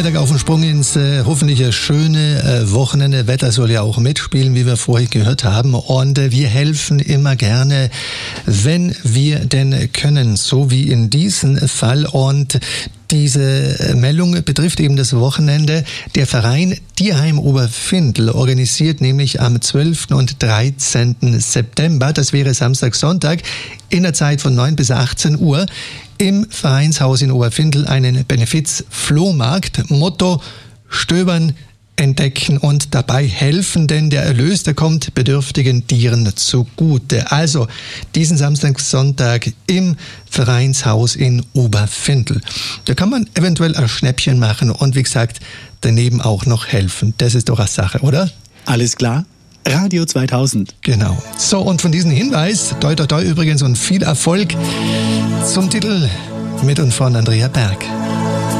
Nachmittag auf den Sprung ins hoffentlich schöne Wochenende. Wetter soll ja auch mitspielen, wie wir vorhin gehört haben. Und wir helfen immer gerne, wenn wir denn können, so wie in diesem Fall. Und diese Meldung betrifft eben das Wochenende. Der Verein Tierheim Oberfindl organisiert nämlich am 12. und 13. September, das wäre Samstag, Sonntag, in der Zeit von 9 bis 18 Uhr im Vereinshaus in Oberfindl einen Benefiz-Flohmarkt. Motto: Stöbern, entdecken und dabei helfen, denn der Erlös, der kommt bedürftigen Tieren zugute. Also diesen Samstag, Sonntag im Vereinshaus in Oberfindl. Da kann man eventuell ein Schnäppchen machen und wie gesagt, daneben auch noch helfen. Das ist doch eine Sache, oder? Alles klar? Radio 2000. Genau. So, und von diesem Hinweis, toi toi toi übrigens und viel Erfolg zum Titel mit und von Andrea Berg.